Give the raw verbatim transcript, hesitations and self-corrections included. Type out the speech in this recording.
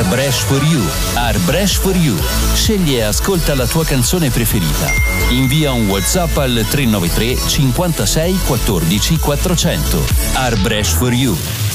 Arbresh for You. Arbresh for You. Scegli e ascolta la tua canzone preferita. Invia un WhatsApp al tre nove tre cinquantasei quattordici quattrocento. Arbresh for You.